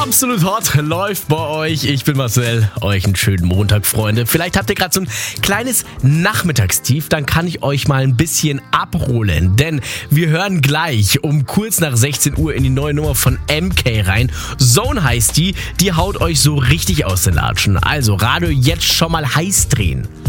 Absolut Hot läuft bei euch. Ich bin Marcel. Euch einen schönen Montag, Freunde. Vielleicht habt ihr gerade so ein kleines Nachmittagstief. Dann kann ich euch mal ein bisschen abholen. Denn wir hören gleich um kurz nach 16 Uhr in die neue Nummer von MK rein. Zone heißt die. Die haut euch so richtig aus den Latschen. Also Radio jetzt schon mal heiß drehen.